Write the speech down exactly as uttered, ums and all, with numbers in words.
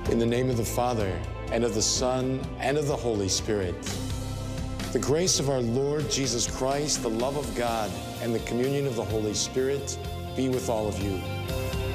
In the name of the Father, and of the Son, and of the Holy Spirit. The grace of our Lord Jesus Christ, the love of God, and the communion of the Holy Spirit be with all of you.